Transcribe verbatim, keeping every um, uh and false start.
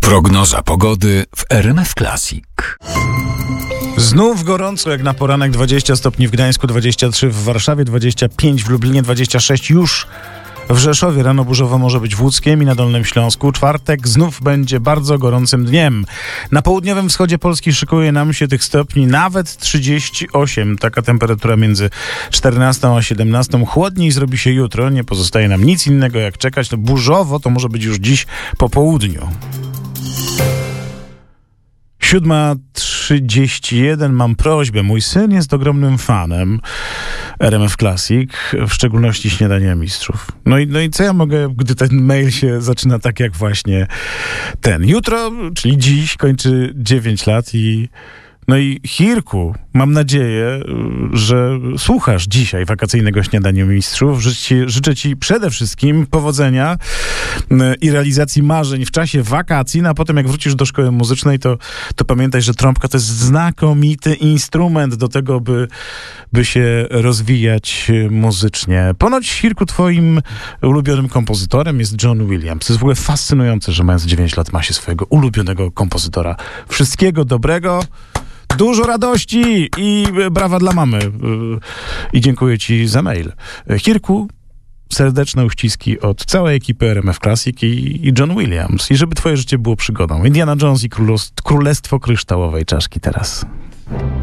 Prognoza pogody w R M F Classic. Znów gorąco jak na poranek, dwadzieścia stopni w Gdańsku, dwadzieścia trzy w Warszawie, dwadzieścia pięć w Lublinie, dwadzieścia sześć już w Rzeszowie. Rano burzowo może być w Łódzkiem i na Dolnym Śląsku. Czwartek znów będzie bardzo gorącym dniem. Na południowym wschodzie Polski szykuje nam się tych stopni nawet trzydzieści osiem. Taka temperatura między czternastą a siedemnastą. Chłodniej zrobi się jutro. Nie pozostaje nam nic innego jak czekać. No burzowo to może być już dziś po południu. siódma trzydzieści jeden. Mam prośbę. Mój syn jest ogromnym fanem R M F Classic, w szczególności Śniadania Mistrzów. No i, no i co ja mogę, gdy ten mail się zaczyna tak jak właśnie ten. Jutro, czyli dziś, kończy dziewięć lat i no i Hirku, mam nadzieję, że słuchasz dzisiaj wakacyjnego Śniadania Mistrzów. Życzę ci, życzę ci przede wszystkim powodzenia i realizacji marzeń w czasie wakacji, no a potem jak wrócisz do szkoły muzycznej, to, to pamiętaj, że trąbka to jest znakomity instrument do tego, by, by się rozwijać muzycznie. Ponoć, Hirku, twoim ulubionym kompozytorem jest John Williams. To jest w ogóle fascynujące, że mając dziewięć lat ma się swojego ulubionego kompozytora. Wszystkiego dobrego. Dużo radości i brawa dla mamy. I dziękuję ci za mail. Hirku, serdeczne uściski od całej ekipy R M F Classic i, i John Williams. I żeby twoje życie było przygodą. Indiana Jones i Królestwo Kryształowej Czaszki teraz.